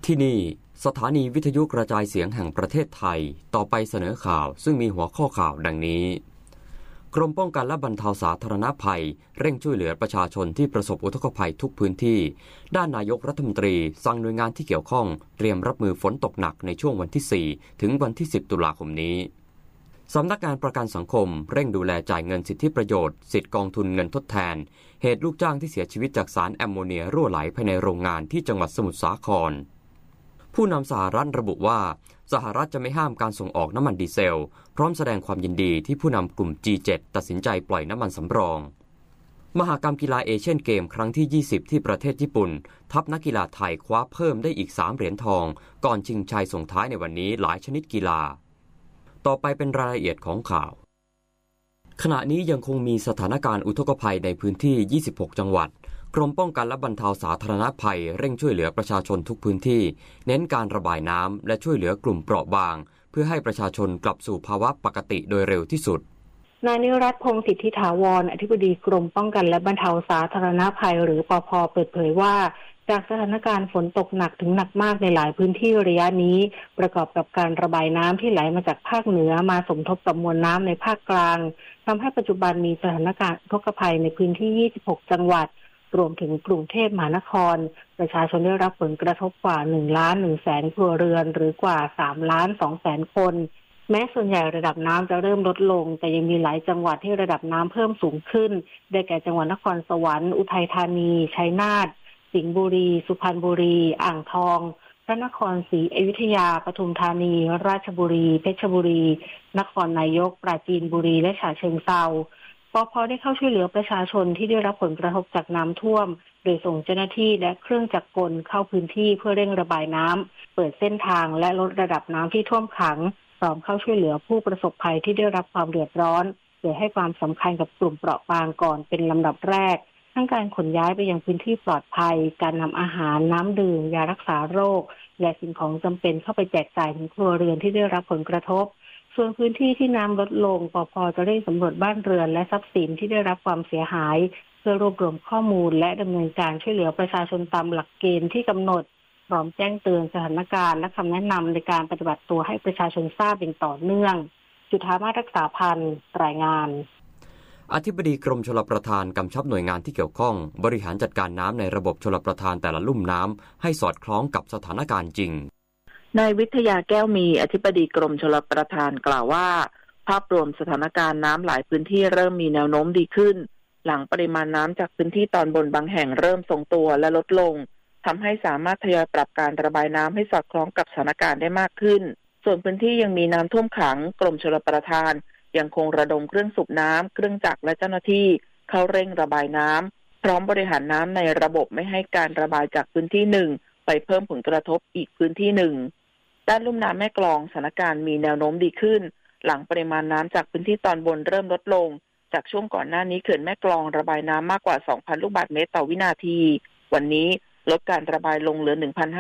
ที่นี่สถานีวิทยุกระจายเสียงแห่งประเทศไทยต่อไปเสนอข่าวซึ่งมีหัวข้อข่าวดังนี้กรมป้องกันและบรรเทาสาธารณภัยเร่งช่วยเหลือประชาชนที่ประสบอุทกภัยทุกพื้นที่ด้านนายกรัฐมนตรีสั่งหน่วยงานที่เกี่ยวข้องเตรียมรับมือฝนตกหนักในช่วงวันที่4ถึงวันที่10ตุลาคมนี้สำนักงานประกันสังคมเร่งดูแลจ่ายเงินสิทธิประโยชน์สิทธิกองทุนเงินทดแทนเหตุลูกจ้างที่เสียชีวิตจากสารแอมโมเนียรั่วไหลภายในโรงงานที่จังหวัดสมุทรสาครผู้นำสหรัฐระบุว่าสหรัฐจะไม่ห้ามการส่งออกน้ำมันดีเซลพร้อมแสดงความยินดีที่ผู้นำกลุ่ม G7 ตัดสินใจปล่อยน้ำมันสำรองมหกรรมกีฬาเอเชียนเกมครั้งที่20ที่ประเทศญี่ปุ่นทัพนักกีฬาไทยคว้าเพิ่มได้อีก3เหรียญทองก่อนชิงชัยส่งท้ายในวันนี้หลายชนิดกีฬาต่อไปเป็นรายละเอียดของข่าวขณะนี้ยังคงมีสถานการณ์อุทกภัยในพื้นที่26จังหวัดกรมป้องกันและบรรเทาสาธารณภัยเร่งช่วยเหลือประชาชนทุกพื้นที่เน้นการระบายน้ำและช่วยเหลือกลุ่มเปราะบางเพื่อให้ประชาชนกลับสู่ภาวะปกติโดยเร็วที่สุดนายนิรัตน์ พงษ์สิทธิถาวรอธิบดีกรมป้องกันและบรรเทาสาธารณภัยหรือปภ.เปิดเผยว่าจากสถานการณ์ฝนตกหนักถึงหนักมากในหลายพื้นที่ระยะนี้ประกอบกับการระบายน้ำที่ไหลมาจากภาคเหนือมาสมทบกับมวลน้ำในภาคกลางทำให้ปัจจุบันมีสถานการณ์อุทกภัยในพื้นที่26จังหวัดรวมถึงกรุงเทพมหานครประชาชนได้รับผลกระทบกว่า1,100,000 ครัวเรือนหรือกว่า3,200,000 คนแม้ส่วนใหญ่ระดับน้ำจะเริ่มลดลงแต่ยังมีหลายจังหวัดที่ระดับน้ำเพิ่มสูงขึ้นได้แก่จังหวัดนครสวรรค์อุทัยธานีชัยนาทสิงห์บุรีสุพรรณบุรีอ่างทองพระนครศรีอยุธยาปทุมธานีราชบุรีเพชรบุรีนครนายกปราจีนบุรีและฉะเชิงเทราปภ.ได้เข้าช่วยเหลือประชาชนที่ได้รับผลกระทบจากน้ำท่วมโดยส่งเจ้าหน้าที่และเครื่องจักรกลเข้าพื้นที่เพื่อเร่งระบายน้ำเปิดเส้นทางและลดระดับน้ำที่ท่วมขังพร้อมเข้าช่วยเหลือผู้ประสบภัยที่ได้รับความเดือดร้อนโดยให้ความสำคัญกับกลุ่มเปราะบางก่อนเป็นลำดับแรกทั้งการขนย้ายไปยังพื้นที่ปลอดภัยการนำอาหารน้ำดื่มยารักษาโรคและสิ่งของจำเป็นเข้าไปแจกจ่ายถึงครัวเรือนที่ได้รับผลกระทบส่วนพื้นที่ที่น้ำลดลงปภ.จะเร่งสำรวจบ้านเรือนและทรัพย์สินที่ได้รับความเสียหายเพื่อรวบรวมข้อมูลและดำเนินการช่วยเหลือประชาชนตามหลักเกณฑ์ที่กำหนดพร้อมแจ้งเตือนสถานการณ์และคำแนะนำในการปฏิบัติตัวให้ประชาชนทราบอย่างต่อเนื่องจุฑามาศ รักษาพันธ์รายงานอธิบดีกรมชลประทานกำชับหน่วยงานที่เกี่ยวข้องบริหารจัดการน้ำในระบบชลประทานแต่ละลุ่มน้ำให้สอดคล้องกับสถานการณ์จริงนายวิทยาแก้วมีอธิบดีกรมชลประทานกล่าวว่าภาพรวมสถานการณ์น้ำหลายพื้นที่เริ่มมีแนวโน้มดีขึ้นหลังปริมาณน้ำจากพื้นที่ตอนบนบางแห่งเริ่มทรงตัวและลดลงทำให้สามารถทยอยปรับการระบายน้ำให้สอดคล้องกับสถานการณ์ได้มากขึ้นส่วนพื้นที่ยังมีน้ำท่วมขังกรมชลประทานยังคงระดมเครื่องสูบน้ำเครื่องจักรและเจ้าหน้าที่เข้าเร่งระบายน้ำพร้อมบริหารน้ำในระบบไม่ให้การระบายจากพื้นที่หนึ่งไปเพิ่มผลกระทบอีกพื้นที่หนึ่งด้านลุ่มน้ำแม่กลองสถานการณ์มีแนวโน้มดีขึ้นหลังปริมาณน้ำจากพื้นที่ตอนบนเริ่มลดลงจากช่วงก่อนหน้านี้เขื่อนแม่กลองระบายน้ำมากกว่า 2,000 ลูกบาศก์เมตรต่อวินาทีวันนี้ลดการระบายลงเหลือ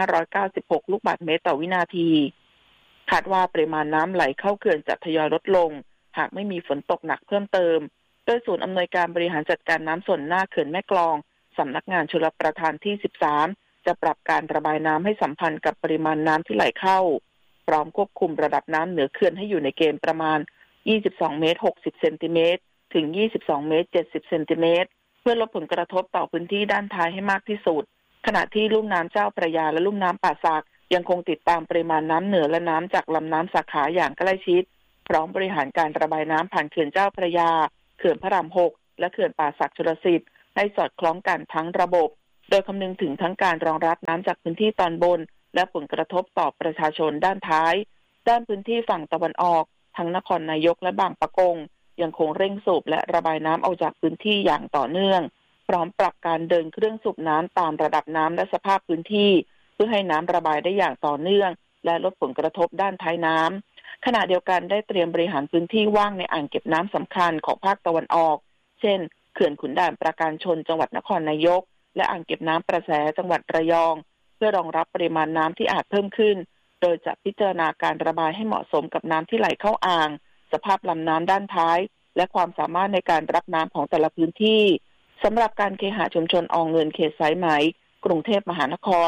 1,596 ลูกบาศก์เมตรต่อวินาทีคาดว่าปริมาณน้ำไหลเข้าเขื่อนจะทยอยลดลงหากไม่มีฝนตกหนักเพิ่มเติมโดยศูนย์อำนวยการบริหารจัดการน้ำส่วนหน้าเขื่อนแม่กลองสำนักงานชลประทานที่13จะปรับการระบายน้ำให้สัมพันธ์กับปริมาณน้ำที่ไหลเข้าพร้อมควบคุมระดับน้ำเหนือเขื่อนให้อยู่ในเกณฑ์ประมาณ22เมตร60เซนติเมตรถึง22เมตร70เซนติเมตรเพื่อลดผลกระทบต่อพื้นที่ด้านท้ายให้มากที่สุดขณะที่ลุ่มน้ำเจ้าพระยาและลุ่มน้ำป่าสักยังคงติดตามปริมาณน้ำเหนือและน้ำจากลำน้ำสาขาอย่างใกล้ชิดพร้อมบริหารการระบายน้ำผ่านเขื่อนเจ้าพระยาเขื่อนพระราม6และเขื่อนป่าสักชลสิทธิ์ให้สอดคล้องกันทั้งระบบโดยคำนึงถึงทั้งการรองรับน้ำจากพื้นที่ตอนบนและผลกระทบต่อประชาชนด้านท้ายด้านพื้นที่ฝั่งตะวันออกทั้งนครนายกและบางปะกงยังคงเร่งสูบและระบายน้ำออกจากพื้นที่อย่างต่อเนื่องพร้อมปรับการเดินเครื่องสูบน้ำตามระดับน้ำและสภาพพื้นที่เพื่อให้น้ำระบายได้อย่างต่อเนื่องและลดผลกระทบด้านท้ายน้ำขณะเดียวกันได้เตรียมบริหารพื้นที่ว่างในอ่างเก็บน้ำสำคัญของภาคตะวันออกเช่นเขื่อนขุนด่านปราการชนจังหวัดนครนายกและอ่างเก็บน้ำประแสจังหวัดระยองเพื่อรองรับปริมาณน้ำที่อาจเพิ่มขึ้นโดยจะพิจารณาการระบายให้เหมาะสมกับน้ำที่ไหลเข้าอ่างสภาพลำน้ำด้านท้ายและความสามารถในการรับน้ำของแต่ละพื้นที่สำหรับการเคหะชุมชนอเงินเขตสายไหมกรุงเทพมหานคร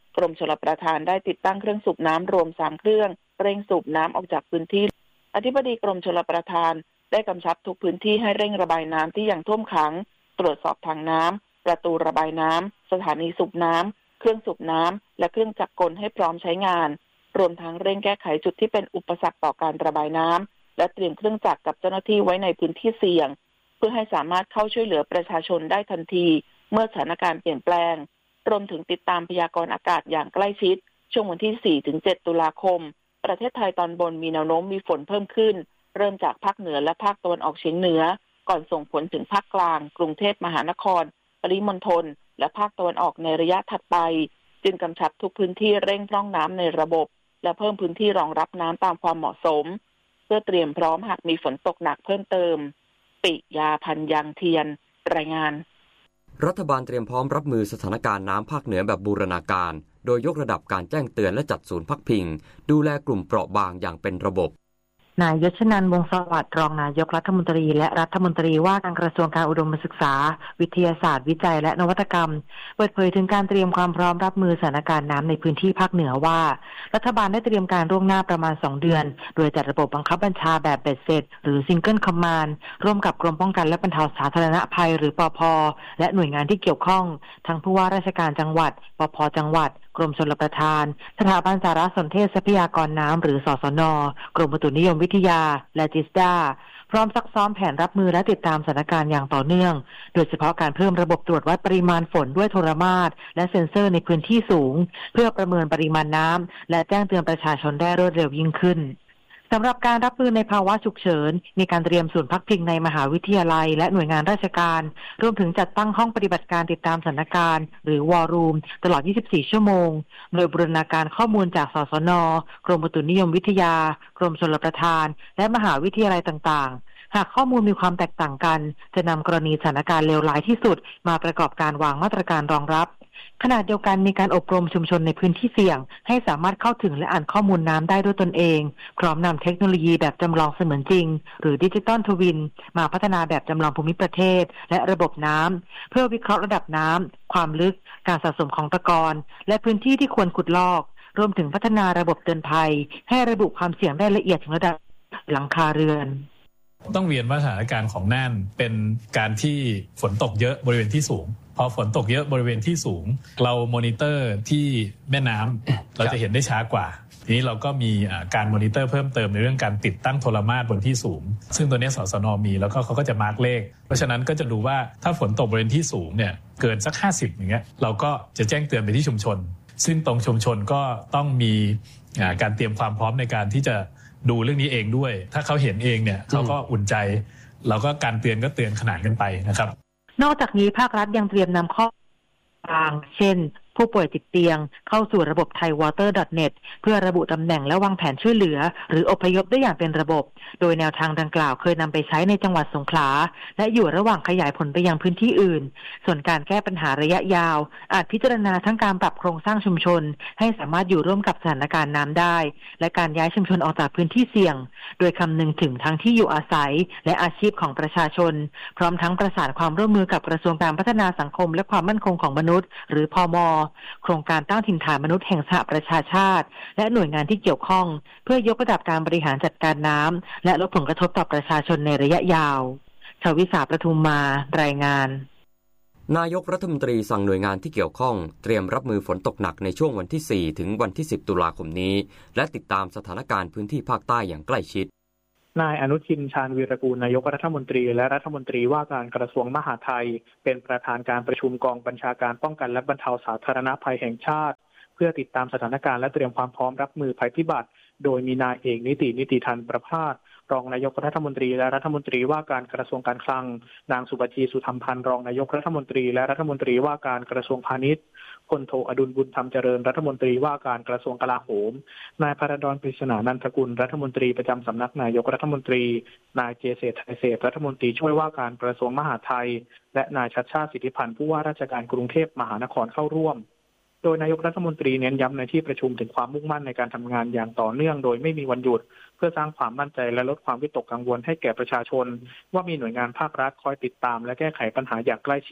กรมชลประทานได้ติดตั้งเครื่องสูบน้ำรวม3เครื่องเร่งสูบน้ำออกจากพื้นที่อธิบดีกรมชลประทานได้กำชับทุกพื้นที่ให้เร่งระบายน้ำที่ยังท่วมขังตรวจสอบทางน้ำประตูระบายน้ำสถานีสูบน้ำเครื่องสูบน้ำและเครื่องจักรกลให้พร้อมใช้งานรวมทั้งเร่งแก้ไขจุดที่เป็นอุปสรรคต่อการระบายน้ำและเตรียมเครื่องจักรกับเจ้าหน้าที่ไว้ในพื้นที่เสี่ยงเพื่อให้สามารถเข้าช่วยเหลือประชาชนได้ทันทีเมื่อสถานการณ์เปลี่ยนแปลงรวมถึงติดตามพยากรณ์อากาศอย่างใกล้ชิดช่วงวันที่ 4-7 ตุลาคมประเทศไทยตอนบนมีแนวโน้มมีฝนเพิ่มขึ้นเริ่มจากภาคเหนือและภาคตะวันออกเฉียงเหนือก่อนส่งผลถึงภาคกลางกรุงเทพมหานครปริมณฑลและภาคตะวันออกในระยะถัดไปจึงกำชับทุกพื้นที่เร่งพร่องน้ำในระบบและเพิ่มพื้นที่รองรับน้ำตามความเหมาะสมเพื่อเตรียมพร้อมหากมีฝนตกหนักเพิ่มเติมปิยาพันธ์ยังเทียนรายงานรัฐบาลเตรียมพร้อมรับมือสถานการณ์น้ำภาคเหนือแบบบูรณาการโดยยกระดับการแจ้งเตือนและจัดศูนย์พักพิงดูแลกลุ่มเปราะบางอย่างเป็นระบบนายยศนันท์ วงศ์สวัสดิ์รองนายกรัฐมนตรีและรัฐมนตรีว่าการกระทรวงการอุดมศึกษาวิทยาศาสตร์วิจัยและนวัตกรรมเปิดเผยถึงการเตรียมความพร้อมรับมือสถานการณ์น้ำในพื้นที่ภาคเหนือว่ารัฐบาลได้เตรียมการล่วงหน้าประมาณ2เดือนโดยจัดระบบบังคับบัญชาแบบเบ็ดเสร็จหรือ Single Command ร่วมกับกรมป้องกันและบรรเทาสาธารณภัยหรือปภ.และหน่วยงานที่เกี่ยวข้องทั้งผู้ว่าราชการจังหวัดปภ.จังหวัดกรมชลประทานสถาบันสารสนเทศทรัพยากรน้ำหรือสสน.กรมอุตุนิยมวิทยาและจิสดาพร้อมซักซ้อมแผนรับมือและติดตามสถานการณ์อย่างต่อเนื่องโดยเฉพาะการเพิ่มระบบตรวจวัดปริมาณฝนด้วยโทรมาตรและเซ็นเซอร์ในพื้นที่สูงเพื่อประเมินปริมาณน้ำและแจ้งเตือนประชาชนได้รวดเร็วยิ่งขึ้นสำหรับการรับมือในภาวะฉุกเฉินมีการเตรียมศูนย์พักพิงในมหาวิทยาลัยและหน่วยงานราชการรวมถึงจัดตั้งห้องปฏิบัติการติดตามสถานการณ์หรือวอร์รูมตลอด 24 ชั่วโมงโดยบูรณาการข้อมูลจากสสน.กรมอุตุนิยมวิทยากรมชลประทานและมหาวิทยาลัยต่างๆหากข้อมูลมีความแตกต่างกันจะนำกรณีสถานการณ์เลวร้ายที่สุดมาประกอบการวางมาตรการรองรับขณะเดียวกันมีการอบรมชุมชนในพื้นที่เสี่ยงให้สามารถเข้าถึงและอ่านข้อมูลน้ำได้ด้วยตนเองพร้อมนำเทคโนโลยีแบบจำลองเสมือนจริงหรือดิจิตอลทวินมาพัฒนาแบบจำลองภูมิประเทศและระบบน้ำเพื่อวิเคราะห์ระดับน้ำความลึกการสะสมของตะกอนและพื้นที่ที่ควรขุดลอกรวมถึงพัฒนาระบบเตือนภัยให้ระบุความเสี่ยงได้ละเอียดถึงระดับหลังคาเรือนต้องเรียนว่าสถานการณ์ของน่านเป็นการที่ฝนตกเยอะบริเวณที่สูงพอฝนตกเยอะบริเวณที่สูงเรามอนิเตอร์ที่แม่น้ำเราจะเห็นได้ช้ากว่าทีนี้เราก็มีการมอนิเตอร์เพิ่มเติมในเรื่องการติดตั้งโทรมาตรบนที่สูงซึ่งตัวนี้สสน.มีแล้วก็เขาก็จะมาร์กเลขเพราะฉะนั้นก็จะดูว่าถ้าฝนตกบริเวณที่สูงเนี่ยเกินสัก50อย่างเงี้ยเราก็จะแจ้งเตือนไปที่ชุมชนซึ่งตรงชุมชนก็ต้องมีการเตรียมความพร้อมในการที่จะดูเรื่องนี้เองด้วยถ้าเขาเห็นเองเนี่ยเขาก็อุ่นใจเราก็การเตือนก็เตือนขนานกันไปนะครับนอกจากนี้ภาครัฐยังเตรียมนำข้อต่างเช่นผู้ป่วยติดเตียงเข้าสู่ระบบ thaiwater.net เพื่อระบุตำแหน่งและวางแผนช่วยเหลือหรืออพยพได้อย่างเป็นระบบโดยแนวทางดังกล่าวเคยนำไปใช้ในจังหวัดสงขลาและอยู่ระหว่างขยายผลไปยังพื้นที่อื่นส่วนการแก้ปัญหาระยะยาวอาจพิจารณาทั้งการปรับโครงสร้างชุมชนให้สามารถอยู่ร่วมกับสถานการณ์น้ำได้และการย้ายชุมชนออกจากพื้นที่เสี่ยงโดยคำนึงถึงทั้งที่อยู่อาศัยและอาชีพของประชาชนพร้อมทั้งประสานความร่วมมือกับกระทรวงการพัฒนาสังคมและความมั่นคงของมนุษย์หรือพม.โครงการตั้งถิ่นฐานมนุษย์แห่งสหประชาชาติและหน่วยงานที่เกี่ยวข้องเพื่อยกระดับการบริหารจัดการน้ำและลดผลกระทบต่อประชาชนในระยะยาวชวิสาประทุมมารายงานนายกรัฐมนตรีสั่งหน่วยงานที่เกี่ยวข้องเตรียมรับมือฝนตกหนักในช่วงวันที่4ถึงวันที่10ตุลาคมนี้และติดตามสถานการณ์พื้นที่ภาคใต้อย่างใกล้ชิดนายอนุทิน ชาญวีรกูลนายกรัฐมนตรีและรัฐมนตรีว่าการกระทรวงมหาดไทยเป็นประธานการประชุมกองบัญชาการป้องกันและบรรเทาสาธารณภัยแห่งชาติเพื่อติดตามสถานการณ์และเตรียมความพร้อมรับมือภัยพิบัติโดยมีนายเอกนิติทันประภาสรองนายกรัฐมนตรีและรัฐมนตรีว่าการกระทรวงการคลังนางสุบัญชีสุธรรมพันธ์รองนายกรัฐมนตรีและรัฐมนตรีว่าการกระทรวงพาณิชย์พลโทอดุลบุญธรรมเจริญรัฐมนตรีว่าการกระทรวงกลาโหมนายพระดอน ปริศนานันทกุลรัฐมนตรีประจำสำนักนายกรัฐมนตรีนายเจเศรษฐ์ ไทยเศรษฐ์รัฐมนตรีช่วยว่าการกระทรวงมหาดไทยและนายชัชชาติ สิทธิพันธ์ผู้ว่าราชการกรุงเทพมหานครเข้าร่วมโดยนายกรัฐมนตรีเน้นย้ำในที่ประชุมถึงความมุ่งมั่นในการทำงานอย่างต่อเนื่องโดยไม่มีวันหยุดเพื่อสร้างความมั่นใจและลดความวิตกกังวลให้แก่ประชาชนว่ามีหน่วยงานภาครัฐคอยติดตามและแก้ไขปัญหาอย่างใกล้ชิด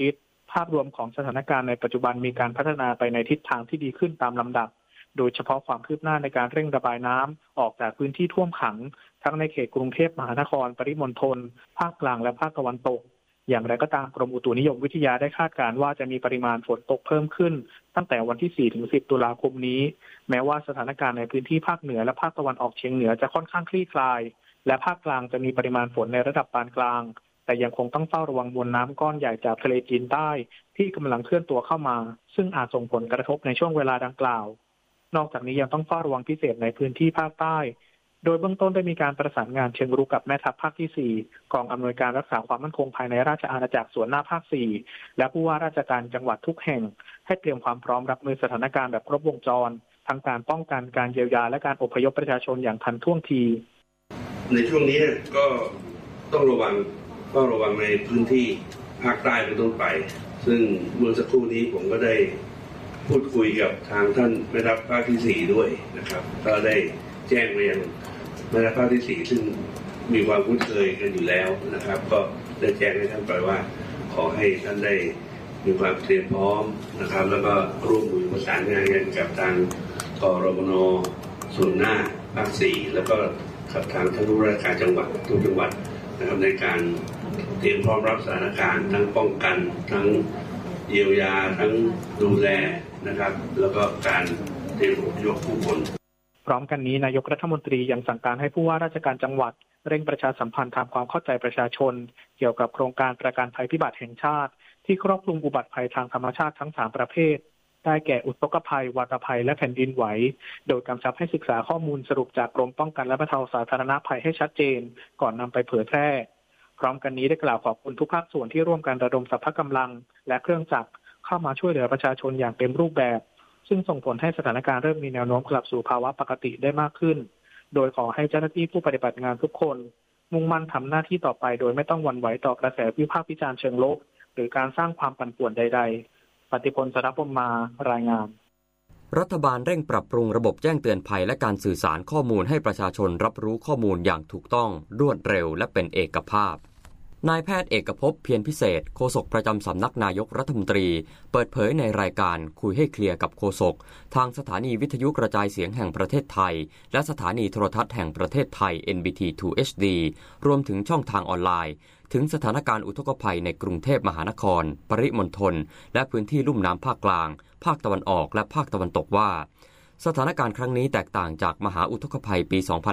ภาพรวมของสถานการณ์ในปัจจุบันมีการพัฒนาไปในทิศทางที่ดีขึ้นตามลำดับโดยเฉพาะความคืบหน้าในการเร่งระบายน้ำออกจากพื้นที่ท่วมขังทั้งในเขตกรุงเทพมหานครปริมณฑลภาคกลางและภาคตะวันตกอย่างไรก็ตามกรมอุตุนิยมวิทยาได้คาดการณ์ว่าจะมีปริมาณฝนตกเพิ่มขึ้นตั้งแต่วันที่ 4-10 ตุลาคมนี้แม้ว่าสถานการณ์ในพื้นที่ภาคเหนือและภาคตะวันออกเฉียงเหนือจะค่อนข้างคลี่คลายและภาคกลางจะมีปริมาณฝนในระดับปานกลางแต่ยังคงต้องเฝ้าระวังมวลน้ำก้อนใหญ่จากทะเลจีนใต้ที่กำลังเคลื่อนตัวเข้ามาซึ่งอาจส่งผลกระทบในช่วงเวลาดังกล่าวนอกจากนี้ยังต้องเฝ้าระวังพิเศษในพื้นที่ภาคใต้โดยเบื้องต้นได้มีการประสานงานเชิงรุกกับแม่ทัพภาคที่ 4 กองอำนวยการรักษาความมั่นคงภายในราชอาณาจักรส่วนหน้าภาค 4 และผู้ว่าราชการจังหวัดทุกแห่งให้เตรียมความพร้อมรับมือสถานการณ์แบบครบวงจรทั้งการป้องกันการเยียวยาและการอพยพประชาชนอย่างทันท่วงทีในช่วงนี้ก็ต้องระวังในพื้นที่ภาคใต้เป็นต้นไปซึ่งเมื่อสักครู่นี้ผมก็ได้พูดคุยกับทางท่านแม่ทัพภาคที่ 4 ด้วยนะครับก็ได้แจ้งไปยังแม่ทัพภาคที่ 4ซึ่งมีความคุ้นเคยกันอยู่แล้วนะครับก็ได้แจ้งให้ท่านไปว่าขอให้ท่านได้มีความเตรียมพร้อมนะครับแล้วก็ร่วมมือประสานงานกันกับทางกรมน.ส่วนหน้าภาค 4แล้วก็กับทางท่านผู้ว่าราชการจังหวัดทุกจังหวัดนะครับในการเตรียมพร้อมรับสถานการณ์ทั้งป้องกันทั้งเยียวยาทั้งดูแลนะครับแล้วก็การเตรียมอพยพผู้คนพร้อมกันนี้นายกรัฐมนตรียังสั่งการให้ผู้ว่าราชการจังหวัดเร่งประชาสัมพันธ์ทำความเข้าใจประชาชนเกี่ยวกับโครงการประกันภัยพิบัติแห่งชาติที่ครอบคลุมอุบัติภัยทางธรรมชาติทั้ง3ประเภทได้แก่อุทกภัยวาตภัยและแผ่นดินไหวโดยกำชับให้ศึกษาข้อมูลสรุปจากกรมป้องกันและบรรเทาสาธารณภัยให้ชัดเจนก่อนนำไปเผยแพร่พร้อมกันนี้ได้กล่าวขอบคุณทุกภาคส่วนที่ร่วมกันระดมสรรพกำลังและเครื่องจักรเข้ามาช่วยเหลือประชาชนอย่างเต็มรูปแบบซึ่งส่งผลให้สถานการณ์เริ่มมีแนวโน้มกลับสู่ภาวะปกติได้มากขึ้นโดยขอให้เจ้าหน้าที่ผู้ปฏิบัติงานทุกคนมุ่งมั่นทำหน้าที่ต่อไปโดยไม่ต้องหวั่นไหวต่อกระแสวิพากษ์วิจารณ์เชิงลบหรือการสร้างความปั่นป่วนใดๆปฏิพล สรพมมารายงานรัฐบาลเร่งปรับปรุงระบบแจ้งเตือนภัยและการสื่อสารข้อมูลให้ประชาชนรับรู้ข้อมูลอย่างถูกต้องรวดเร็วและเป็นเอกภาพนายแพทย์เอกภพเพียรพิเศษโฆษกประจำสำนักนายกรัฐมนตรีเปิดเผยในรายการคุยให้เคลียร์กับโฆษกทางสถานีวิทยุกระจายเสียงแห่งประเทศไทยและสถานีโทรทัศน์แห่งประเทศไทย NBT 2 HD รวมถึงช่องทางออนไลน์ถึงสถานการณ์อุทกภัยในกรุงเทพมหานครปริมณฑลและพื้นที่ลุ่มน้ำภาคกลางภาคตะวันออกและภาคตะวันตกว่าสถานการณ์ครั้งนี้แตกต่างจากมหาอุทกภัยปี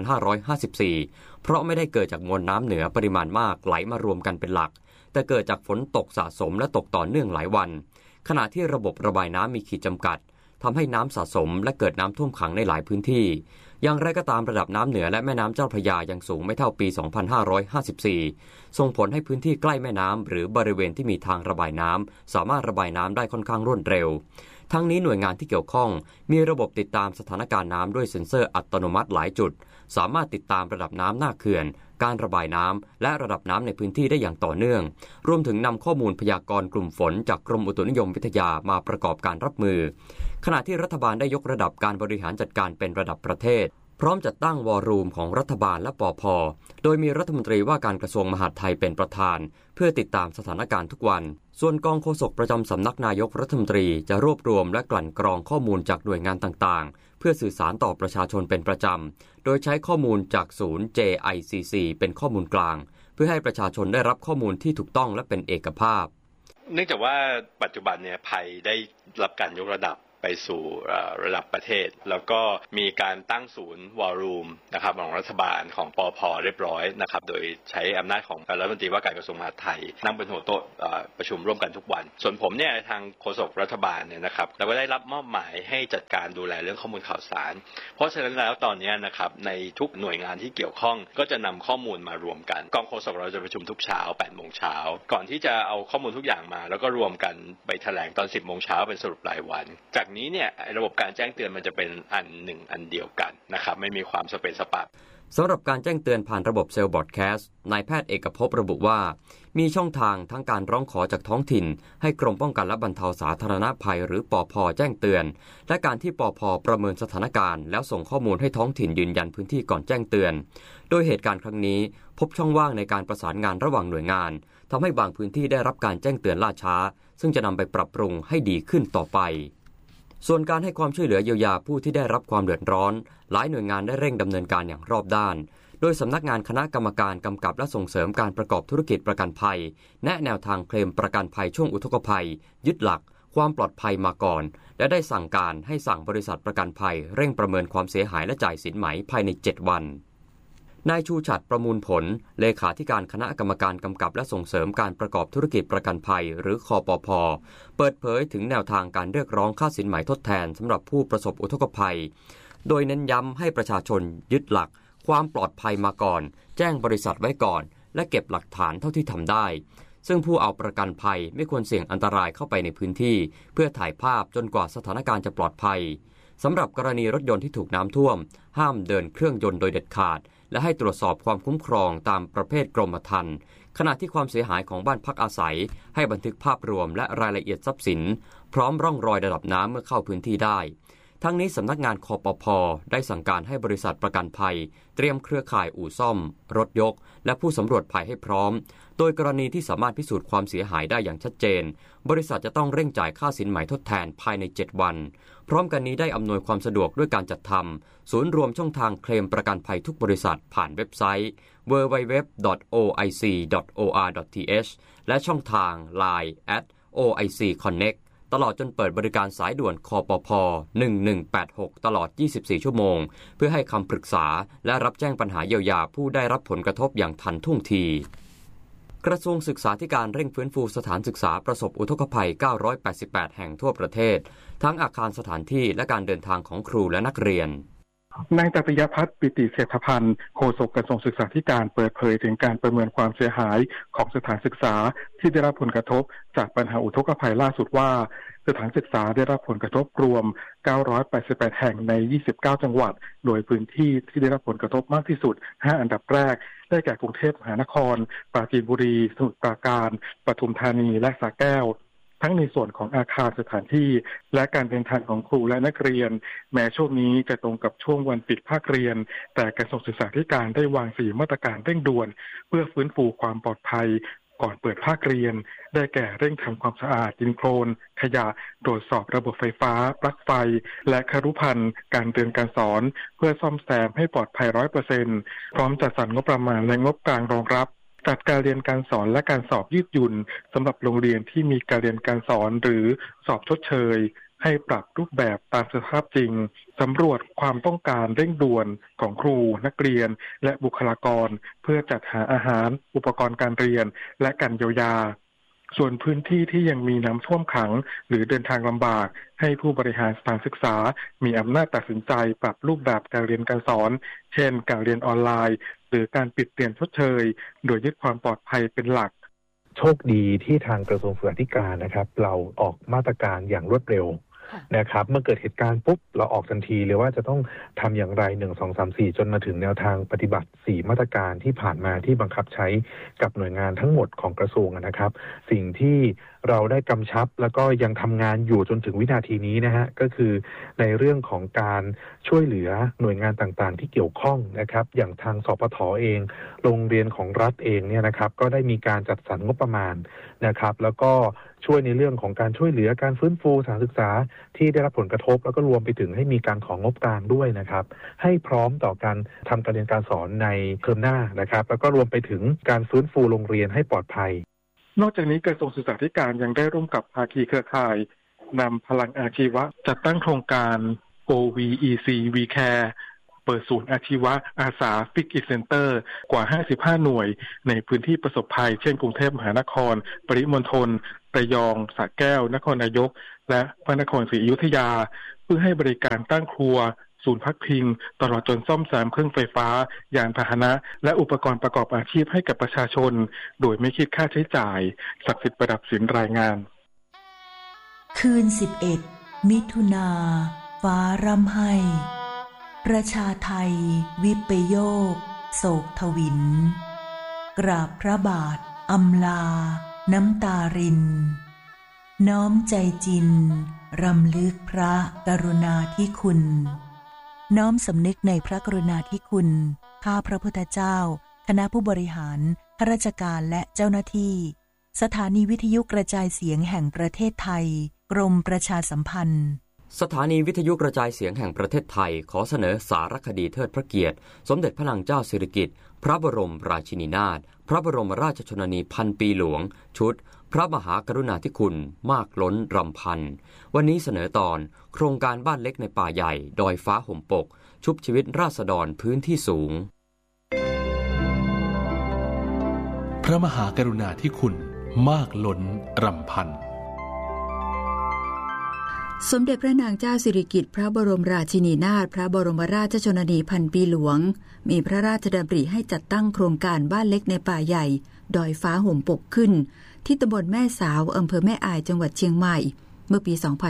2554 เพราะไม่ได้เกิดจากมวลน้ำเหนือปริมาณมากไหลมารวมกันเป็นหลักแต่เกิดจากฝนตกสะสมและตกต่อเนื่องหลายวันขณะที่ระบบระบายน้ำมีขีดจำกัดทำให้น้ำสะสมและเกิดน้ำท่วมขังในหลายพื้นที่อย่างไรก็ตามระดับน้ำเหนือและแม่น้ำเจ้าพระยายังสูงไม่เท่าปี 2554 ส่งผลให้พื้นที่ใกล้แม่น้ำหรือบริเวณที่มีทางระบายน้ำสามารถระบายน้ำได้ค่อนข้างรวดเร็วทั้งนี้หน่วยงานที่เกี่ยวข้องมีระบบติดตามสถานการณ์น้ำด้วยเซ็นเซอร์อัตโนมัติหลายจุดสามารถติดตามระดับน้ำหน้าเขื่อนการระบายน้ำและระดับน้ำในพื้นที่ได้อย่างต่อเนื่องรวมถึงนำข้อมูลพยากรณ์กลุ่มฝนจากกรมอุตุนิยมวิทยามาประกอบการรับมือขณะที่รัฐบาลได้ยกระดับการบริหารจัดการเป็นระดับประเทศพร้อมจัดตั้งวอรูมของรัฐบาลและปภ.โดยมีรัฐมนตรีว่าการกระทรวงมหาดไทยเป็นประธานเพื่อติดตามสถานการณ์ทุกวันส่วนกองโฆษกประจำสำนักนายกรัฐมนตรีจะรวบรวมและกลั่นกรองข้อมูลจากหน่วยงานต่างๆเพื่อสื่อสารต่อประชาชนเป็นประจำโดยใช้ข้อมูลจากศูนย์ JICC เป็นข้อมูลกลางเพื่อให้ประชาชนได้รับข้อมูลที่ถูกต้องและเป็นเอกภาพเนื่องจากว่าปัจจุบันเนี่ยภัยได้รับการยกระดับไปสู่ระดับประเทศแล้วก็มีการตั้งศูนย์วอลลุ่มนะครับของรัฐบาลของปภ.เรียบร้อยนะครับโดยใช้อำนาจของรัฐมนตรีว่าการกระทรวงมหาดไทยนั่งเป็นหัวโต๊ะประชุมร่วมกันทุกวันส่วนผมเนี่ยทางโฆษกรัฐบาลเนี่ยนะครับเราก็ได้รับมอบหมายให้จัดการดูแลเรื่องข้อมูลข่าวสารเพราะฉะนั้นแล้วตอนนี้นะครับในทุกหน่วยงานที่เกี่ยวข้องก็จะนำข้อมูลมารวมกันกองโฆษกเราจะประชุมทุกเช้า 8 โมงเช้าก่อนที่จะเอาข้อมูลทุกอย่างมาแล้วก็รวมกันไปแถลงตอน 10 โมงเช้าเป็นสรุปรายวันจากนี้เนี่ยระบบการแจ้งเตือนมันจะเป็นอันหนึ่งอันเดียวกันนะครับไม่มีความสเปซสปะสำหรับการแจ้งเตือนผ่านระบบเซลล์บอร์ดแคสต์นายแพทย์เอกภพระบุว่ามีช่องทางทั้งการร้องขอจากท้องถิ่นให้กรมป้องกันและบรรเทาสาธารณภัยหรือปภ.แจ้งเตือนและการที่ปภ.ประเมินสถานการณ์แล้วส่งข้อมูลให้ท้องถิ่นยืนยันพื้นที่ก่อนแจ้งเตือนโดยเหตุการณ์ครั้งนี้พบช่องว่างในการประสานงานระหว่างหน่วยงานทำให้บางพื้นที่ได้รับการแจ้งเตือนล่าช้าซึ่งจะนำไปปรับปรุงให้ดีขึ้นต่อไปส่วนการให้ความช่วยเหลือเยียวยาผู้ที่ได้รับความเดือดร้อนหลายหน่วยงานได้เร่งดำเนินการอย่างรอบด้านโดยสำนักงานคณะกรรมการกำกับและส่งเสริมการประกอบธุรกิจประกันภัยแนะแนวทางเคลมประกันภัยช่วงอุทกภัยยึดหลักความปลอดภัยมาก่อนและได้สั่งการให้สั่งบริษัทประกันภัยเร่งประเมินความเสียหายและจ่ายสินไหมภายใน7 วันนายชูฉัตรประมูลผลเลขาธิการคณะกรรมการกำกับและส่งเสริมการประกอบธุรกิจประกันภัยหรือคปภ.เปิดเผยถึงแนวทางการเรียกร้องค่าสินไหมทดแทนสำหรับผู้ประสบอุทกภัยโดยเน้นย้ำให้ประชาชนยึดหลักความปลอดภัยมาก่อนแจ้งบริษัทไว้ก่อนและเก็บหลักฐานเท่าที่ทำได้ซึ่งผู้เอาประกันภัยไม่ควรเสี่ยงอันตรายเข้าไปในพื้นที่เพื่อถ่ายภาพจนกว่าสถานการณ์จะปลอดภัยสำหรับกรณีรถยนต์ที่ถูกน้ำท่วมห้ามเดินเครื่องยนต์โดยเด็ดขาดและให้ตรวจสอบความคุ้มครองตามประเภทกรมธรรม์ขณะที่ความเสียหายของบ้านพักอาศัยให้บันทึกภาพรวมและรายละเอียดทรัพย์สินพร้อมร่องรอยระดับน้ำเมื่อเข้าพื้นที่ได้ทั้งนี้สำนักงานคปภ.ได้สั่งการให้บริษัทประกันภัยเตรียมเครือข่ายอู่ซ่อมรถยกและผู้สำรวจภัยให้พร้อมโดยกรณีที่สามารถพิสูจน์ความเสียหายได้อย่างชัดเจนบริษัทจะต้องเร่งจ่ายค่าสินไหมทดแทนภายใน7 วันพร้อมกันนี้ได้อำนวยความสะดวกด้วยการจัดทำศูนย์รวมช่องทางเคลมประกันภัยทุกบริษัทผ่านเว็บไซต์ www.oic.or.th และช่องทาง LINE @oicconnectตลอดจนเปิดบริการสายด่วนคปภ. 1186ตลอด24 ชั่วโมงเพื่อให้คำปรึกษาและรับแจ้งปัญหาเยียวยาผู้ได้รับผลกระทบอย่างทันท่วงทีกระทรวงศึกษาธิการเร่งฟื้นฟูสถานศึกษาประสบอุทกภัย988แห่งทั่วประเทศทั้งอาคารสถานที่และการเดินทางของครูและนักเรียนนายตปิยพัฒน์ปิติเศรษฐพันธ์โฆษกกระทรวงศึกษาธิการเปิดเผยถึงการประเมินความเสียหายของสถานศึกษาที่ได้รับผลกระทบจากปัญหาอุทกภัยล่าสุดว่าสถานศึกษาได้รับผลกระทบรวม988แห่งใน29จังหวัดโดยพื้นที่ที่ได้รับผลกระทบมากที่สุด5อันดับแรกได้แก่กรุงเทพมหานครปราจีนบุรีสมุทรปราการปทุมธานีและสระแก้วทั้งในส่วนของอาคารสถานที่และการเดินทางของครูและนักเรียนแม้ช่วงนี้จะตรงกับช่วงวันปิดภาคเรียนแต่กระทรวงศึกษาธิการได้วาง4มาตรการเร่งด่วนเพื่อฟื้นฟูความปลอดภัยก่อนเปิดภาคเรียนได้แก่เร่งทำความสะอาดดินโคลนขยะตรวจสอบระบบไฟฟ้าปลั๊กไฟและคฤภัณฑ์การเรียนการสอนเพื่อซ่อมแซมให้ปลอดภัย 100% พร้อมจัดสรรงบประมาณและงบกลางรองรับจัดการเรียนการสอนและการสอบยืดหยุ่นสำหรับโรงเรียนที่มีการเรียนการสอนหรือสอบชดเชยให้ปรับรูปแบบตามสภาพจริงสำรวจความต้องการเร่งด่วนของครูนักเรียนและบุคลากรเพื่อจัดหาอาหารอุปกรณ์การเรียนและการเยียวยาส่วนพื้นที่ที่ยังมีน้ำท่วมขังหรือเดินทางลำบากให้ผู้บริหารสถานศึกษามีอำนาจตัดสินใจปรับรูปแบบการเรียนการสอนเช่นการเรียนออนไลน์หรือการปิดเรียนชดเชยโดยยึดความปลอดภัยเป็นหลักโชคดีที่ทางกระทรวงศึกษาธิการนะครับเราออกมาตรการอย่างรวดเร็วนะครับเมื่อเกิดเหตุการณ์ปุ๊บเราออกทันทีเลยว่าจะต้องทำอย่างไร1 2 3 4จนมาถึงแนวทางปฏิบัติ4มาตรการที่ผ่านมาที่บังคับใช้กับหน่วยงานทั้งหมดของกระทรวงนะครับสิ่งที่เราได้กำชับแล้วก็ยังทำงานอยู่จนถึงวินาทีนี้นะฮะก็คือในเรื่องของการช่วยเหลือหน่วยงานต่างๆที่เกี่ยวข้องนะครับอย่างทางสปท.เองโรงเรียนของรัฐเองเนี่ยนะครับก็ได้มีการจัดสรรงบประมาณนะครับแล้วก็ช่วยในเรื่องของการช่วยเหลือการฟื้นฟูสถานศึกษาที่ได้รับผลกระทบแล้วก็รวมไปถึงให้มีการของงบกลางด้วยนะครับให้พร้อมต่อการทำการเรียนการสอนในเทอมหน้านะครับแล้วก็รวมไปถึงการฟื้นฟูโรงเรียนให้ปลอดภัยนอกจากนี้กระทรวงศึกษาธิการยังได้ร่วมกับภาคีเครือข่ายนำพลังอาชีวะจัดตั้งโครงการ OVEC WeCare เปิดศูนย์อาชีวะอาสา Fix It Center กว่า55หน่วยในพื้นที่ประสบภัยเช่นกรุงเทพมหานครปริมณฑลระยองสระแก้วนครนายกและพระนครศรีอยุธยาเพื่อให้บริการตั้งครัวศูนย์พักพิงตลอดจนซ่อมแซมเครื่องไฟฟ้ายานพาหนะและอุปกรณ์ประกอบอาชีพให้กับประชาชนโดยไม่คิดค่าใช้จ่ายศักดิ์สิทธิ์ประดับศิลป์รายงานคืน11มิถุนาฟ้าร่ำไห้ประชาไทยวิปโยคโศกทวินกราบพระบาทอำลาน้ำตารินน้อมใจจินรำลึกพระกรุณาธิคุณน้อมสำนึกในพระกรุณาธิคุณข้าพระพุทธเจ้าคณะผู้บริหารข้าราชการและเจ้าหน้าที่สถานีวิทยุกระจายเสียงแห่งประเทศไทยกรมประชาสัมพันธ์สถานีวิทยุกระจายเสียงแห่งประเทศไทยขอเสนอสารคดีเทิดพระเกียรติสมเด็จพระนางเจ้าสิริกิติ์พระบรมราชินีนาถพระบรมราชชนนีพันปีหลวงชุดพระมหากรุณาธิคุณมากล้นรำพันวันนี้เสนอตอนโครงการบ้านเล็กในป่าใหญ่ดอยฟ้าห่มปกชุบชีวิตราษฎรพื้นที่สูงพระมหากรุณาธิคุณมากล้นรำพันสมเด็จพระนางเจ้าสิริกิติ์พระบรมราชินีนาถพระบรมราชชนนีพันปีหลวงมีพระราชดำริให้จัดตั้งโครงการบ้านเล็กในป่าใหญ่ดอยฟ้าห่มปกขึ้นที่ตำบลแม่สาวอำเภอแม่อายจังหวัดเชียงใหม่เมื่อปี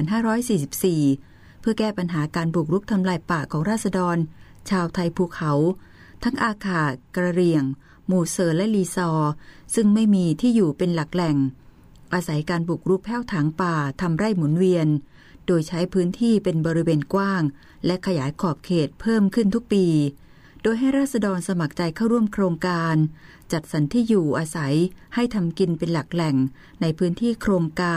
2544 เพื่อแก้ปัญหาการบุกรุกทำลายป่าของราษฎรชาวไทยภูเขาทั้งอาขากระเหรี่ยงหมู่เซอร์และลีซอร์ซึ่งไม่มีที่อยู่เป็นหลักแหล่งอาศัยการบุกรุกแผ่วถางป่าทำไร่หมุนเวียนโดยใช้พื้นที่เป็นบริเวณกว้างและขยายขอบเขตเพิ่มขึ้นทุกปีโดยให้ราษฎรสมัครใจเข้าร่วมโครงการจัดสรรที่อยู่อาศัยให้ทำกินเป็นหลักแหล่งในพื้นที่โครงการ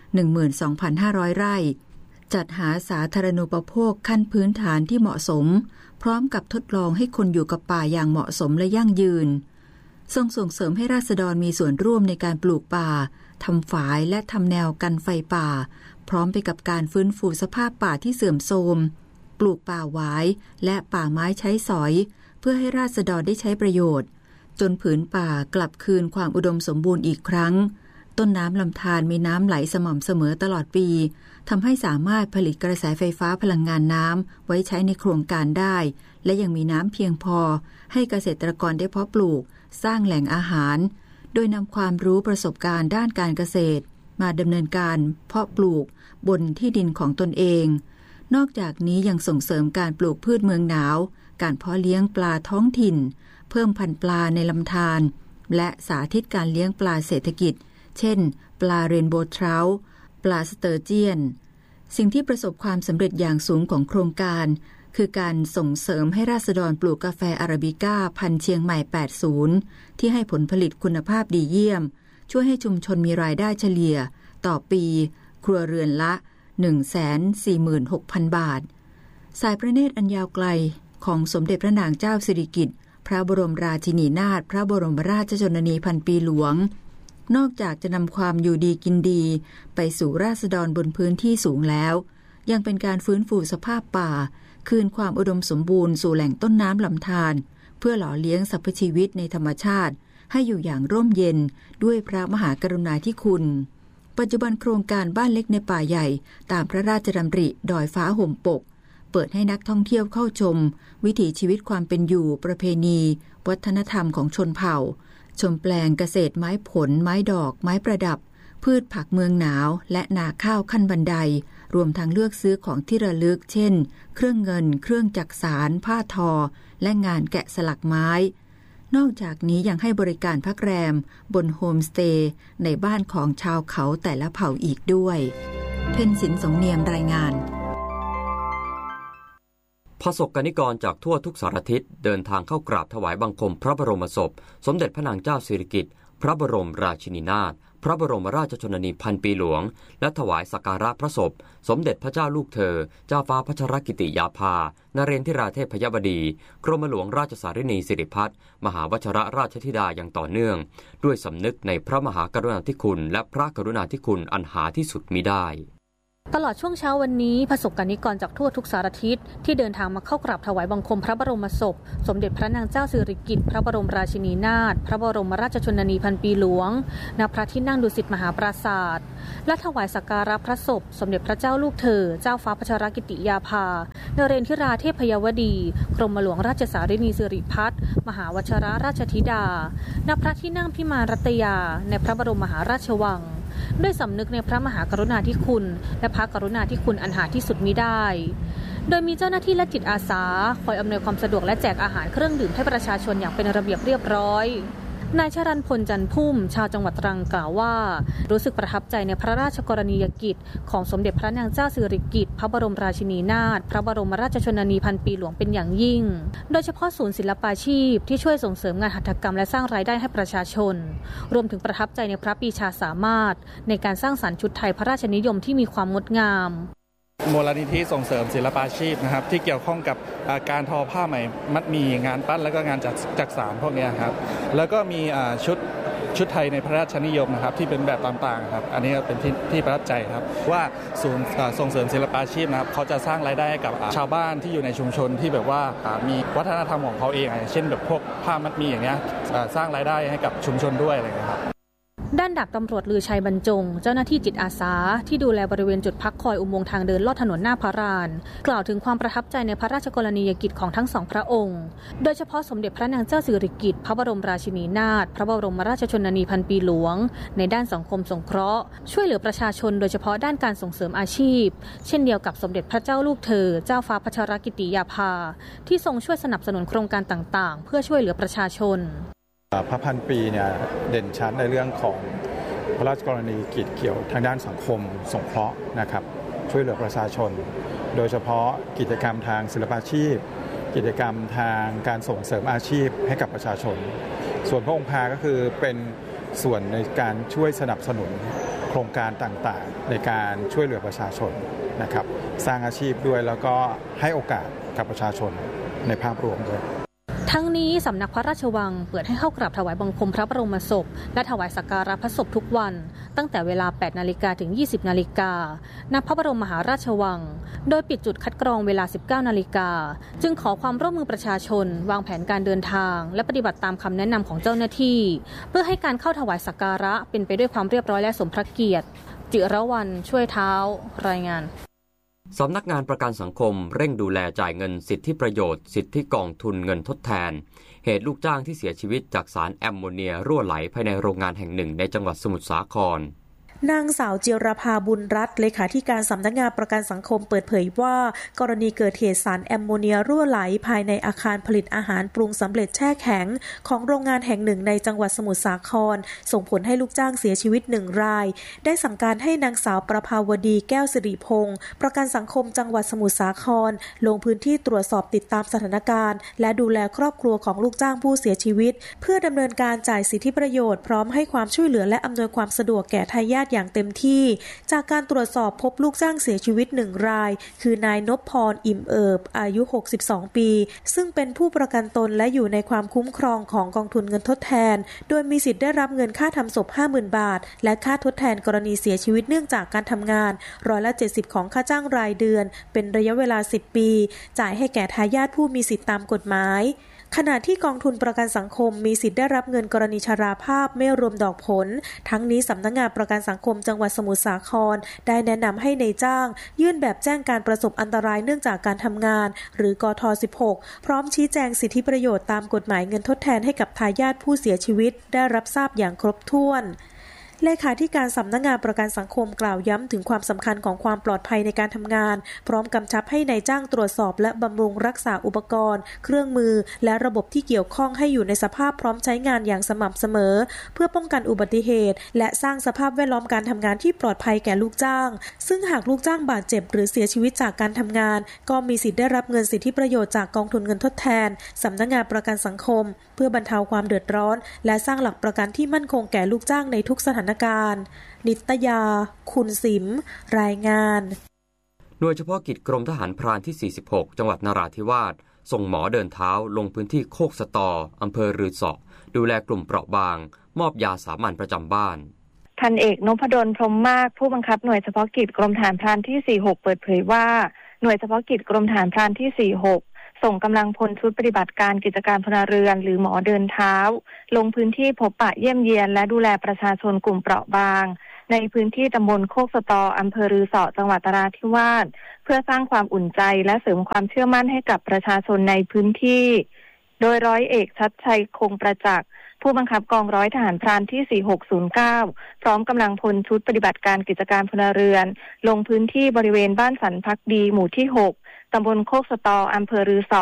12,500 ไร่จัดหาสาธารณูปโภคขั้นพื้นฐานที่เหมาะสมพร้อมกับทดลองให้คนอยู่กับป่าอย่างเหมาะสมและยั่งยืนส่งเสริมให้ราษฎรมีส่วนร่วมในการปลูกป่าทำฝายและทำแนวกันไฟป่าพร้อมไปกับการฟื้นฟูสภาพป่าที่เสื่อมโทรมปลูกป่าหวายและป่าไม้ใช้สอยเพื่อให้ราษฎรได้ใช้ประโยชน์จนผืนป่ากลับคืนความอุดมสมบูรณ์อีกครั้งต้นน้ำลำธารมีน้ำไหลสม่ำเสมอตลอดปีทำให้สามารถผลิตกระแสไฟฟ้าพลังงานน้ำไว้ใช้ในโครงการได้และยังมีน้ำเพียงพอให้เกษตรกรได้เพาะปลูกสร้างแหล่งอาหารโดยนำความรู้ประสบการณ์ด้านการเกษตรมาดำเนินการเพาะปลูกบนที่ดินของตนเองนอกจากนี้ยังส่งเสริมการปลูกพืชเมืองหนาวการเพาะเลี้ยงปลาท้องถิ่นเพิ่มพันธุ์ปลาในลำธารและสาธิตการเลี้ยงปลาเศรษฐกิจเช่นปลาเรนโบว์เทราท์ปลาสเตอร์เจียนสิ่งที่ประสบความสำเร็จอย่างสูงของโครงการคือการส่งเสริมให้ราษฎรปลูกกาแฟอาราบิก้าพันธุ์เชียงใหม่ 80 ที่ให้ผลผลิตคุณภาพดีเยี่ยมช่วยให้ชุมชนมีรายได้เฉลี่ยต่อปีครัวเรือนละ 146,000 บาทสายพระเนตรอันยาวไกลของสมเด็จพระนางเจ้าสิริกิติ์พระบรมราชินีนาถพระบรมราชชนนีพันปีหลวงนอกจากจะนำความอยู่ดีกินดีไปสู่ราษฎรบนพื้นที่สูงแล้วยังเป็นการฟื้นฟูสภาพป่าคืนความอุดมสมบูรณ์สู่แหล่งต้นน้ำลำธารเพื่อหล่อเลี้ยงสรรพชีวิตในธรรมชาติให้อยู่อย่างร่มเย็นด้วยพระมหากรุณาธิคุณปัจจุบันโครงการบ้านเล็กในป่าใหญ่ตามพระราชดำริดอยฟ้าห่มปกเปิดให้นักท่องเที่ยวเข้าชมวิถีชีวิตความเป็นอยู่ประเพณีวัฒนธรรมของชนเผ่าชมแปลงเกษตรไม้ผลไม้ดอกไม้ประดับพืชผักเมืองหนาวและนาข้าวขั้นบันไดรวมทั้งเลือกซื้อของที่ระลึกเช่นเครื่องเงินเครื่องจักสานผ้าทอและงานแกะสลักไม้นอกจากนี้ยังให้บริการพักแรมบนโฮมสเตย์ในบ้านของชาวเขาแต่ละเผ่าอีกด้วยเพ็ญศิลป์สงเนียมรายงานประสบกนิกรจากทั่วทุกสารทิศเดินทางเข้ากราบถวายบังคมพระบรมศพสมเด็จพระนางเจ้าสิริกิติ์พระบรมราชินีนาถพระบรมราชชนนีพันปีหลวงและถวายสักการะพระศพสมเด็จพระเจ้าลูกเธอเจ้าฟ้าพัชรกิติยาภานเรนทิราเทพยบดีกรมหลวงราชสารินีสิริพัฒน์มหาวชรราชธิดาอย่างต่อเนื่องด้วยสำนึกในพระมหากรุณาธิคุณและพระกรุณาธิคุณอันหาที่สุดมิได้ตลอดช่วงเช้าวันนี้ประสบกนิกรจากทั่วทุกสารทิศที่เดินทางมาเข้ากราบถวายบังคมพระบรมศพสมเด็จพระนางเจ้าสิริกิติ์พระบรมราชินีนาถพระบรมราชชนนีพันปีหลวงณพระที่นั่งดุสิตมหาปราสาทและถวายสักการะพระศพสมเด็จพระเจ้าลูกเธอเจ้าฟ้าพัชรกิติยาภานเรนทิราเทพยวดีกรมหลวงราชสารินีสิริพัฒน์มหาวชรราชธิดาณพระที่นั่งพิมานรัตยาในพระบรมมหาราชวังด้วยสำนึกในพระมหากรุณาธิคุณและพระกรุณาธิคุณอันหาที่สุดมิได้โดยมีเจ้าหน้าที่และจิตอาสาคอยอำนวยความสะดวกและแจกอาหารเครื่องดื่มให้ประชาชนอย่างเป็นระเบียบเรียบร้อยนายชรัญพลจันพุ่มชาวจังหวัดตรังกล่าวว่ารู้สึกประทับใจในพระราชกรณียกิจของสมเด็จพระนางเจ้าสิริกิติ์พระบรมราชินีนาถพระบรมราชชนนีพันปีหลวงเป็นอย่างยิ่งโดยเฉพาะศูนย์ศิลปาชีพที่ช่วยส่งเสริมงานหัตถกรรมและสร้างรายได้ให้ประชาชนรวมถึงประทับใจในพระปรีชาสามารถในการสร้างสรรค์ชุดไทยพระราชนิยมที่มีความงดงามมูลนิธิส่งเสริมศิลปาชีพนะครับที่เกี่ยวข้องกับการทอผ้าไหมมัดหมี่งานปั้นแล้วก็งานจักสานพวกนี้ครับแล้วก็มีชุดไทยในพระราชนิยมนะครับที่เป็นแบบต่างๆครับอันนี้เป็นที่ประทับใจครับว่าศูนย์ส่งเสริมศิลปาชีพนะครับเขาจะสร้างรายได้ให้กับชาวบ้านที่อยู่ในชุมชนที่แบบว่ามีวัฒนธรรมของเขาเองเช่นแบบพวกผ้ามัดหมี่อย่างเงี้ยสร้างรายได้ให้กับชุมชนด้วยอะไรอย่างเงี้ยครับด้านดาบตำรวจลือชัยบรรจงเจ้าหน้าที่จิตอาสาที่ดูแลบริเวณจุดพักคอยอุโมงค์ทางเดินลอดถนนหน้าพระลานกล่าวถึงความประทับใจในพระราชกรณียกิจของทั้งสองพระองค์โดยเฉพาะสมเด็จพระนางเจ้าสิริกิติ์พระบรมราชินีนาถพระบรมราชชนนีพันปีหลวงในด้านสังคมสงเคราะห์ช่วยเหลือประชาชนโดยเฉพาะด้านการส่งเสริมอาชีพเช่นเดียวกับสมเด็จพระเจ้าลูกเธอเจ้าฟ้าพัชรกิติยาภาที่ทรงช่วยสนับสนุนโครงการต่างๆเพื่อช่วยเหลือประชาชนพระพันปีเนี่ยเด่นชัดในเรื่องของพระราชกรณียกิจเกี่ยวทางด้านสังคมสงเคราะห์นะครับช่วยเหลือประชาชนโดยเฉพาะกิจกรรมทางศิลปาชีพกิจกรรมทางการส่งเสริมอาชีพให้กับประชาชนส่วนพระองค์พาก็คือเป็นส่วนในการช่วยสนับสนุนโครงการต่างๆในการช่วยเหลือประชาชนนะครับสร้างอาชีพด้วยแล้วก็ให้โอกาสกับประชาชนในภาพรวมด้วยทั้งนี้สำนักพระราชวังเปิดให้เข้ากราบถวายบังคมพระบรมศพและถวายสักการะพระศพทุกวันตั้งแต่เวลา 8 นาฬิกาถึง 20 นาฬิกาณ พระบรมมหาราชวังโดยปิดจุดคัดกรองเวลา 19 นาฬิกาจึงขอความร่วมมือประชาชนวางแผนการเดินทางและปฏิบัติตามคำแนะนำของเจ้าหน้าที่เพื่อให้การเข้าถวายสักการะเป็นไปด้วยความเรียบร้อยและสมพระเกียรติจิรวรรณช่วยเท้ารายงานสำนักงานประกันสังคมเร่งดูแลจ่ายเงินสิทธิประโยชน์สิทธิกองทุนเงินทดแทนเหตุลูกจ้างที่เสียชีวิตจากสารแอมโมเนียรั่วไหลภายในโรงงานแห่งหนึ่งในจังหวัดสมุทรสาครนางสาวจิรภาบุญรัตน์เลขาธิการสำนักงานประกันสังคมเปิดเผยว่ากรณีเกิดเหตุสารแอมโมเนียรั่วไหลภายในอาคารผลิตอาหารปรุงสำเร็จแช่แข็งของโรงงานแห่งหนึ่งในจังหวัดสมุทรสาครส่งผลให้ลูกจ้างเสียชีวิต1 รายได้สั่งการให้นางสาวประภาวดีแก้วสิริพงศ์ประกันสังคมจังหวัดสมุทรสาครลงพื้นที่ตรวจสอบติดตามสถานการณ์และดูแลครอบครัวของลูกจ้างผู้เสียชีวิตเพื่อดำเนินการจ่ายสิทธิประโยชน์พร้อมให้ความช่วยเหลือและอำนวยความสะดวกแก่ทายาทอย่างเต็มที่จากการตรวจสอบพบลูกจ้างเสียชีวิต1 รายคือนายนพพรอิ่มเอิบอายุ62 ปีซึ่งเป็นผู้ประกันตนและอยู่ในความคุ้มครองของกองทุนเงินทดแทนโดยมีสิทธิ์ได้รับเงินค่าทำศพ 50,000 บาทและค่าทดแทนกรณีเสียชีวิตเนื่องจากการทำงาน70%ของค่าจ้างรายเดือนเป็นระยะเวลา10 ปีจ่ายให้แก่ทายาทผู้มีสิทธิตามกฎหมายขณะที่กองทุนประกันสังคมมีสิทธิ์ได้รับเงินกรณีชราภาพไม่รวมดอกผลทั้งนี้สำนักงานประกันสังคมจังหวัดสมุทรสาครได้แนะนำให้นายจ้างยื่นแบบแจ้งการประสบอันตรายเนื่องจากการทำงานหรือกท16พร้อมชี้แจงสิทธิประโยชน์ตามกฎหมายเงินทดแทนให้กับทายาทผู้เสียชีวิตได้รับทราบอย่างครบถ้วนเลขาธิการสำนักงานประกันสังคมกล่าวย้ำถึงความสำคัญของความปลอดภัยในการทำงานพร้อมกำชับให้นายจ้างตรวจสอบและบำรุงรักษาอุปกรณ์เครื่องมือและระบบที่เกี่ยวข้องให้อยู่ในสภาพพร้อมใช้งานอย่างสม่ำเสมอเพื่อป้องกันอุบัติเหตุและสร้างสภาพแวดล้อมการทำงานที่ปลอดภัยแก่ลูกจ้างซึ่งหากลูกจ้างบาดเจ็บหรือเสียชีวิตจากการทำงานก็มีสิทธิ์ได้รับเงินสิทธิประโยชน์จากกองทุนเงินทดแทนสำนักงานประกันสังคมเพื่อบรรเทาความเดือดร้อนและสร้างหลักประกันที่มั่นคงแก่ลูกจ้างในทุกสถานการณ์นิตยาคุณสิมรายงานหน่วยเฉพาะกิจกรมทหารพรานที่46จังหวัดนราธิวาสส่งหมอเดินเท้าลงพื้นที่โคกสตออำเภอรือสอดูแลกลุ่มเปราะบางมอบยาสามัญประจำบ้านพันเอกนพดลพรหมมากผู้บังคับหน่วยเฉพาะกิจกรมทหารพรานที่46เปิดเผยว่าหน่วยเฉพาะกิจกรมทหารพรานที่46ส่งกำลังพลชุดปฏิบัติการกิจการพลเรือนหรือหมอเดินเท้าลงพื้นที่พบปะเยี่ยมเยียนและดูแลประชาชนกลุ่มเปราะบางในพื้นที่ตำบลโคกสตออำเภอรือสอจังหวัดนราธิวาสเพื่อสร้างความอุ่นใจและเสริมความเชื่อมั่นให้กับประชาชนในพื้นที่โดยร้อยเอกชัดชัยคงประจักษ์ผู้บังคับกองร้อยทหารพรานที่4609พร้อมกำลังพลชุดปฏิบัติการกิจการพลเรือนลงพื้นที่บริเวณบ้านสันพักดีหมู่ที่6ตำบลโคกสตออำเภอรือสอ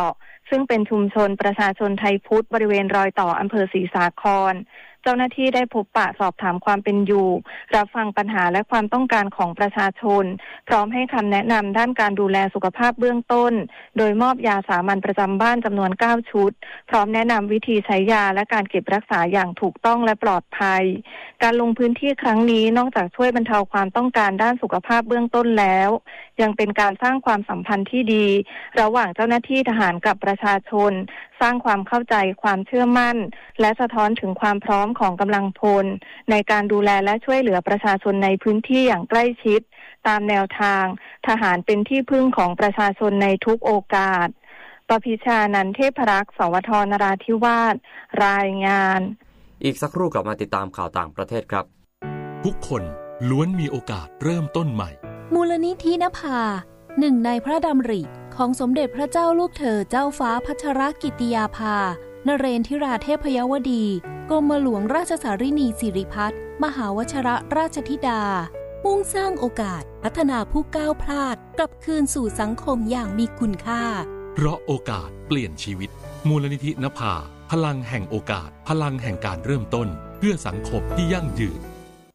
ซึ่งเป็นชุมชนประชาชนไทยพุทธบริเวณรอยต่ออำเภอศรีสาครเจ้าหน้าที่ได้พบปะสอบถามความเป็นอยู่รับฟังปัญหาและความต้องการของประชาชนพร้อมให้คำแนะนำด้านการดูแลสุขภาพเบื้องต้นโดยมอบยาสามัญประจำบ้านจำนวน9ชุดพร้อมแนะนำวิธีใช้ยาและการเก็บรักษาอย่างถูกต้องและปลอดภัยการลงพื้นที่ครั้งนี้นอกจากช่วยบรรเทาความต้องการด้านสุขภาพเบื้องต้นแล้วยังเป็นการสร้างความสัมพันธ์ที่ดีระหว่างเจ้าหน้าที่ทหารกับประชาชนสร้างความเข้าใจความเชื่อมั่นและสะท้อนถึงความพร้อมของกำลังพลในการดูแลและช่วยเหลือประชาชนในพื้นที่อย่างใกล้ชิดตามแนวทางทหารเป็นที่พึ่งของประชาชนในทุกโอกาสปพิชานันท์เทพรักษ์สวทนราธิวาสรายงานอีกสักครู่กลับมาติดตามข่าวต่างประเทศครับทุกคนล้วนมีโอกาสเริ่มต้นใหม่มูลนิธินภาหนึ่งในพระดำริของสมเด็จพระเจ้าลูกเธอเจ้าฟ้าพัชรกิติยาภานเรนทิราเทพยวดีกรมหลวงราชสารินีสิริพัฒน์มหาวชิรราชธิดามุ่งสร้างโอกาสพัฒนาผู้ก้าวพลาดกลับคืนสู่สังคมอย่างมีคุณค่าเพราะโอกาสเปลี่ยนชีวิตมูลนิธินภาพลังแห่งโอกาสพลังแห่งการเริ่มต้นเพื่อสังคมที่ยั่งยืน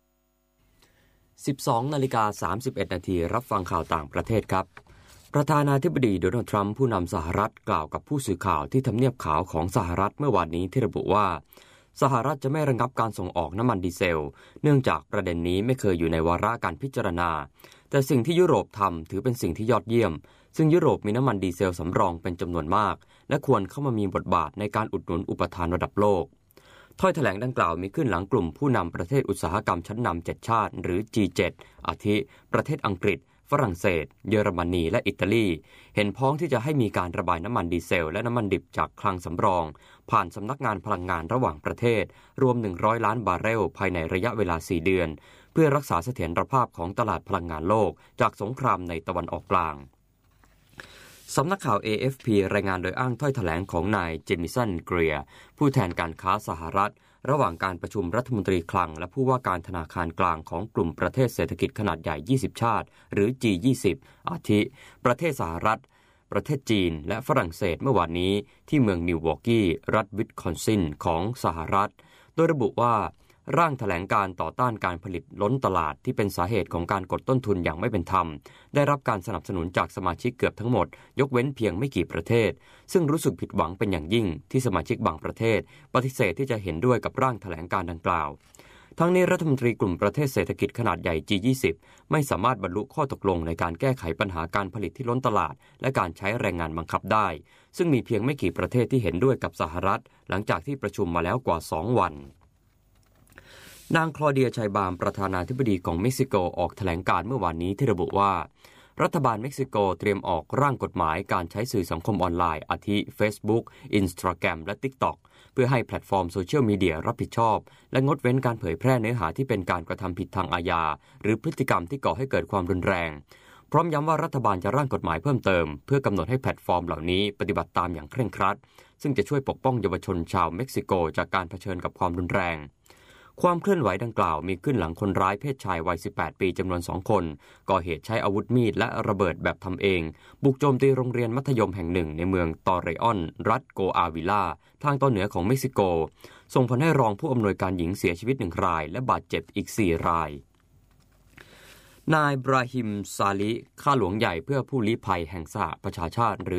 12:31 นาทีรับฟังข่าวต่างประเทศครับประธานาธิบดีโดนัลด์ทรัมป์ผู้นำสหรัฐกล่าวกับผู้สื่อข่าวที่ทำเนียบขาวของสหรัฐเมื่อวานนี้ที่ระบุว่าสหรัฐจะไม่ระงับการส่งออกน้ำมันดีเซลเนื่องจากประเด็นนี้ไม่เคยอยู่ในวาระการพิจารณาแต่สิ่งที่ยุโรปทำถือเป็นสิ่งที่ยอดเยี่ยมซึ่งยุโรปมีน้ำมันดีเซลสำรองเป็นจำนวนมากและควรเข้ามามีบทบาทในการอุดหนุนอุปทานระดับโลกถ้อยแถลงดังกล่าวมีขึ้นหลังกลุ่มผู้นำประเทศอุตสาหกรรมชั้นนำ7ชาติหรือ G7 อาทิประเทศอังกฤษฝรั่งเศสเยอรมนีและอิตาลีเห็นพ้องที่จะให้มีการระบายน้ำมันดีเซลและน้ำมันดิบจากคลังสำรองผ่านสำนักงานพลังงานระหว่างประเทศรวม100ล้านบาร์เรลภายในระยะเวลา4เดือนเพื่อรักษาเสถียรภาพของตลาดพลังงานโลกจากสงครามในตะวันออกกลางสำนักข่าว AFP รายงานโดยอ้างถ้อยแถลงของนายเจมิสันเกรียร์ผู้แทนการค้าสหรัฐระหว่างการประชุมรัฐมนตรีคลังและผู้ว่าการธนาคารกลางของกลุ่มประเทศเศรษฐกิจขนาดใหญ่20ชาติหรือ G20 อาทิประเทศสหรัฐประเทศจีนและฝรั่งเศสเมื่อวานนี้ที่เมืองมิลวอกกี้รัฐวิสคอนซินของสหรัฐโดยระบุว่าร่างแถลงการต่อต้านการผลิตล้นตลาดที่เป็นสาเหตุของการกดต้นทุนอย่างไม่เป็นธรรมได้รับการสนับสนุนจากสมาชิกเกือบทั้งหมดยกเว้นเพียงไม่กี่ประเทศซึ่งรู้สึกผิดหวังเป็นอย่างยิ่งที่สมาชิกบางประเทศปฏิเสธที่จะเห็นด้วยกับร่างแถลงการดังกล่าวทั้งนี้รัฐมนตรีกลุ่มประเทศเศรษฐกิจขนาดใหญ่ G20 ไม่สามารถบรรลุข้อตกลงในการแก้ไขปัญหาการผลิตที่ล้นตลาดและการใช้แรงงานบังคับได้ซึ่งมีเพียงไม่กี่ประเทศที่เห็นด้วยกับสหรัฐหลังจากที่ประชุมมาแล้วกว่า2วันนางคลอเดียชัยบามประธานาธิบดีของเม็กซิโกออกแถลงการเมื่อวานนี้ที่ระบุว่ารัฐบาลเม็กซิโกเตรียมออกร่างกฎหมายการใช้สื่อสังคมออนไลน์อาทิ Facebook Instagram และ TikTok เพื่อให้แพลตฟอร์มโซเชียลมีเดียรับผิดชอบและงดเว้นการเผยแพร่เนื้อหาที่เป็นการกระทำผิดทางอาญาหรือพฤติกรรมที่ก่อให้เกิดความรุนแรงพร้อมย้ำว่ารัฐบาลจะร่างกฎหมายเพิ่มเติมเพื่อกำหนดให้แพลตฟอร์มเหล่านี้ปฏิบัติตามอย่างเคร่งครัดซึ่งจะช่วยปกป้องเยาวชนชาวเม็กซิโกจากการเผชิญกับความรุนแรงความเคลื่อนไหวดังกล่าวมีขึ้นหลังคนร้ายเพศชายวัย18ปีจำนวน2คนก่อเหตุใช้อาวุธมีดและระเบิดแบบทำเองบุกโจมตีโรงเรียนมัธยมแห่งหนึ่งในเมืองตอเรออนรัฐโกอาวิลาทางตอนเหนือของเม็กซิโกส่งผลให้รองผู้อำนวยการหญิงเสียชีวิต1รายและบาดเจ็บอีก4รายนายบราฮิมซาลิข้าหลวงใหญ่เพื่อผู้ลี้ภัยแห่งสหประชาชาติหรือ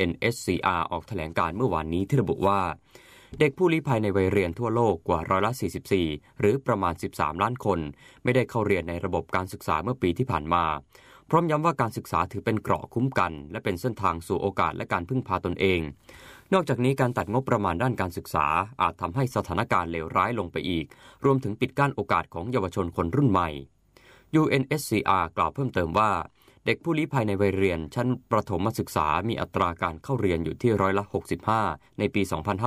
UNHCR ออกแถลงการเมื่อวานนี้ที่ระบุว่าเด็กผู้ลี้ภัยในวัยเรียนทั่วโลกกว่า44%หรือประมาณ13ล้านคนไม่ได้เข้าเรียนในระบบการศึกษาเมื่อปีที่ผ่านมาพร้อมย้ำว่าการศึกษาถือเป็นเกราะคุ้มกันและเป็นเส้นทางสู่โอกาสและการพึ่งพาตนเองนอกจากนี้การตัดงบประมาณด้านการศึกษาอาจทำให้สถานการณ์เลวร้ายลงไปอีกรวมถึงปิดกั้นโอกาสของเยาวชนคนรุ่นใหม่ UNHCR กล่าวเพิ่มเติมว่าเด็กผู้ลี้ภัยในวัยเรียนชั้นประถมศึกษามีอัตราการเข้าเรียนอยู่ที่65%ในปี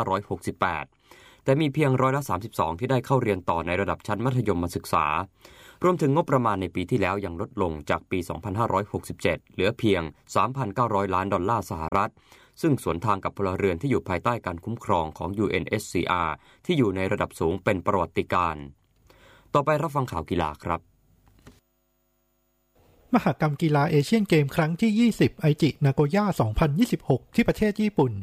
2568 แต่มีเพียง32%ที่ได้เข้าเรียนต่อในระดับชั้นมัธยมศึกษารวมถึงงบประมาณในปีที่แล้วยังลดลงจากปี 2567 เหลือเพียง 3,900 ล้านดอลลาร์สหรัฐซึ่งสวนทางกับพลเรือนที่อยู่ภายใต้การคุ้มครองของ UNHCR ที่อยู่ในระดับสูงเป็นประวัติการณ์ต่อไปรับฟังข่าวกีฬาครับมหกรรมกีฬาเอเชียนเกมครั้งที่20ไอจินาโกย่า2026ที่ประเทศญี่ปุ่น